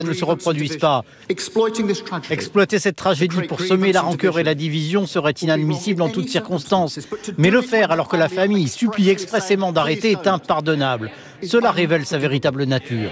ne se reproduisent pas. Exploiter cette tragédie pour semer la rancœur et la division serait inadmissible en toutes circonstances. Mais le faire alors que la famille supplie expressément d'arrêter est impardonnable. Cela révèle sa véritable nature.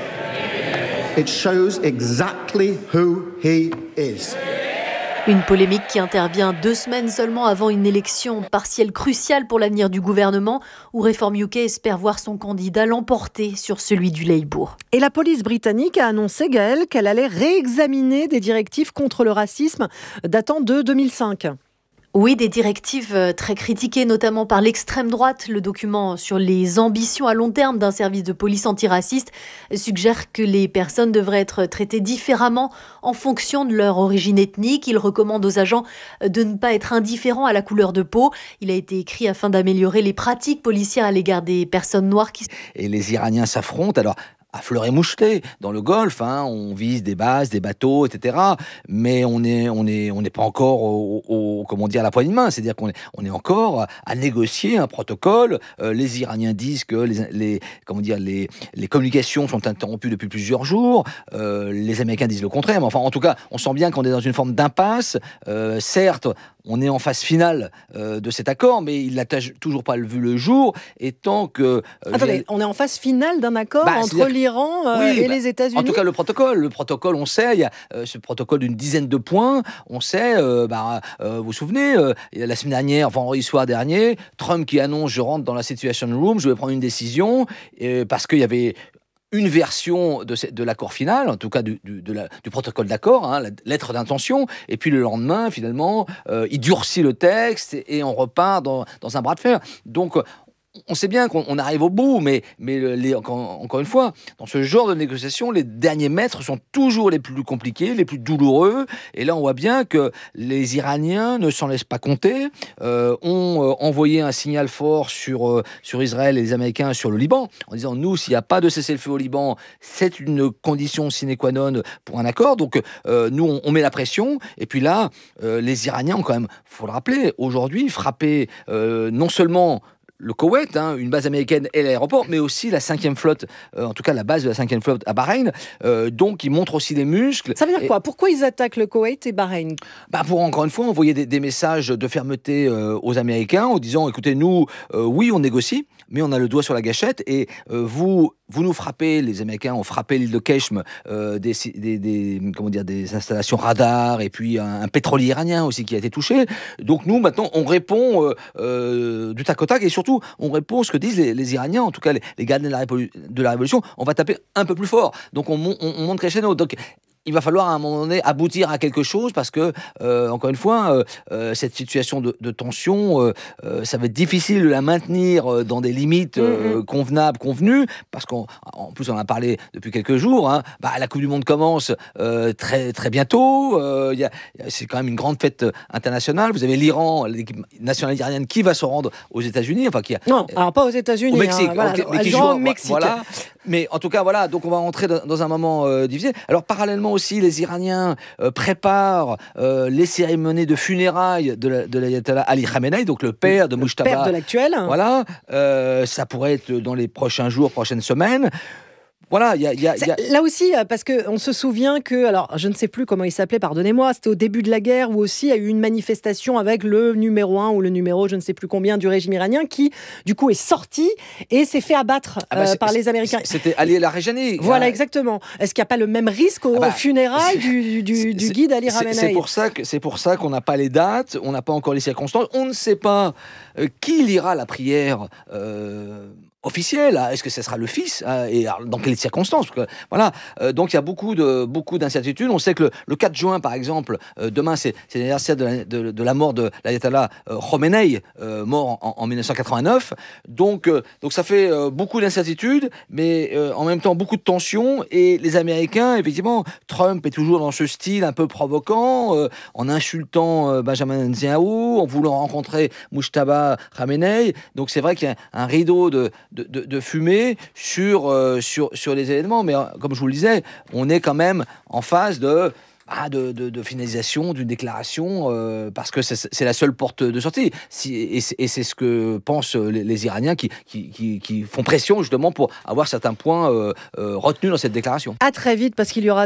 It shows exactly who he is. Une polémique qui intervient 2 semaines seulement avant une élection partielle cruciale pour l'avenir du gouvernement, où Reform UK espère voir son candidat l'emporter sur celui du Labour. Et la police britannique a annoncé, Gaëlle, qu'elle allait réexaminer des directives contre le racisme datant de 2005. Oui, des directives très critiquées, notamment par l'extrême droite. Le document sur les ambitions à long terme d'un service de police antiraciste suggère que les personnes devraient être traitées différemment en fonction de leur origine ethnique. Il recommande aux agents de ne pas être indifférents à la couleur de peau. Il a été écrit afin d'améliorer les pratiques policières à l'égard des personnes noires. Et les Iraniens s'affrontent. Alors, à fleur et moucheté, dans le Golfe, on vise des bases, des bateaux, etc. Mais on n'est pas encore à la poignée de main. C'est-à-dire qu'on est encore à négocier un protocole. Les Iraniens disent que les communications sont interrompues depuis plusieurs jours. Les Américains disent le contraire. Mais enfin, en tout cas, on sent bien qu'on est dans une forme d'impasse. Certes, on est en phase finale de cet accord, mais il n'a toujours pas vu le jour. Et tant que... Attendez, on est en phase finale d'un accord entre l'Iran et les États-Unis. En tout cas, le protocole, on sait, il y a ce protocole d'une dizaine de points. On sait, vous vous souvenez, la semaine dernière, vendredi soir dernier, Trump qui annonce: je rentre dans la Situation Room, je vais prendre une décision, parce qu'il y avait une version de l'accord final, en tout cas du protocole d'accord, la lettre d'intention, et puis le lendemain, finalement, il durcit le texte et on repart dans un bras de fer. Donc, on sait bien qu'on arrive au bout, mais encore une fois, dans ce genre de négociation, les derniers mètres sont toujours les plus compliqués, les plus douloureux. Et là, on voit bien que les Iraniens ne s'en laissent pas compter, ont envoyé un signal fort sur Israël et les Américains sur le Liban, en disant: nous, s'il n'y a pas de cessez-le-feu au Liban, c'est une condition sine qua non pour un accord. Donc, nous, on met la pression. Et puis là, les Iraniens ont quand même, il faut le rappeler, aujourd'hui frappé non seulement le Koweït, une base américaine et l'aéroport, mais aussi la 5e flotte, en tout cas la base de la 5e flotte à Bahreïn. Donc, ils montrent aussi les muscles. Ça veut dire quoi ? Pourquoi ils attaquent le Koweït et Bahreïn ? Pour, encore une fois, envoyer des messages de fermeté aux Américains, en disant: écoutez, nous, oui, on négocie, mais on a le doigt sur la gâchette, et vous nous frappez, les Américains ont frappé l'île de Keshm, des installations radars, et puis un pétrolier iranien aussi qui a été touché. Donc nous, maintenant, on répond du tac au tac, et surtout, on répond ce que disent les Iraniens, en tout cas les gardiens de la révolution: on va taper un peu plus fort. Donc on monte crescendo. Donc il va falloir à un moment donné aboutir à quelque chose, parce que, encore une fois, cette situation de tension, ça va être difficile de la maintenir dans des limites convenables, convenues, parce qu'en plus, on en a parlé depuis quelques jours, la Coupe du Monde commence très, très bientôt, c'est quand même une grande fête internationale. Vous avez l'Iran, l'équipe nationale iranienne, qui va se rendre aux États-Unis, Non, alors pas aux États-Unis, au Mexique, mais qui joue au Mexique. Voilà. Mais en tout cas, voilà, donc on va rentrer dans un moment difficile. Alors, parallèlement aussi, les Iraniens préparent les cérémonies de funérailles de l'ayatollah Ali Khamenei, donc le père de Mujtaba. Père de l'actuel. Voilà, ça pourrait être dans les prochains jours, prochaines semaines. Voilà, Là aussi, parce qu'on se souvient que, alors je ne sais plus comment il s'appelait, pardonnez-moi, c'était au début de la guerre, où aussi il y a eu une manifestation avec le numéro 1 ou le numéro je ne sais plus combien du régime iranien, qui du coup est sorti et s'est fait abattre par les Américains. C'était Ali Larijani. Voilà, exactement. Est-ce qu'il n'y a pas le même risque aux funérailles du guide Ali Khamenei ? C'est pour ça qu'on n'a pas les dates, on n'a pas encore les circonstances, on ne sait pas qui lira la prière officielle. Est-ce que ce sera le fils, et dans quelles circonstances? Parce que, voilà, donc il y a beaucoup d'incertitudes. On sait que le 4 juin, par exemple, demain, c'est l'anniversaire de la mort de l'ayatollah Khomeini, mort en 1989. Donc ça fait beaucoup d'incertitudes, mais en même temps beaucoup de tensions. Et les Américains, effectivement, Trump est toujours dans ce style un peu provoquant, en insultant Benjamin Netanyahu, en voulant rencontrer Mujtaba Khamenei. Donc c'est vrai qu'il y a un rideau de fumée sur les événements, mais comme je vous le disais, on est quand même en phase de finalisation d'une déclaration, parce que c'est la seule porte de sortie. Et c'est ce que pensent les Iraniens qui font pression justement pour avoir certains points retenus dans cette déclaration. À très vite, parce qu'il y aura